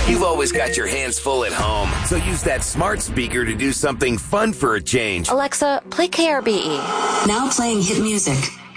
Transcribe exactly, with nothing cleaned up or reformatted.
You've always got your hands full at home, so use that smart speaker to do something fun for a change. Alexa, play K R B E. Now playing hit music.